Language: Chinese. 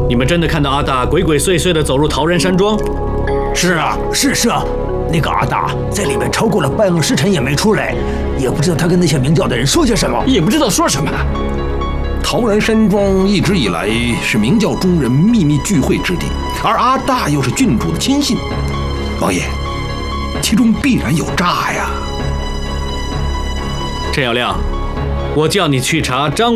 你们真的看到阿大鬼鬼祟祟地走入桃仁山庄？ 是啊，是啊，那个阿大在里面超过了半个时辰也没出来，也不知道他跟那些明教的人说些什么， 也不知道说什么。 桃然山庄一直以来是明教中人秘密聚会之地，而阿大又是郡主的亲信，王爷，其中必然有诈呀。 陈小亮，我叫你去查张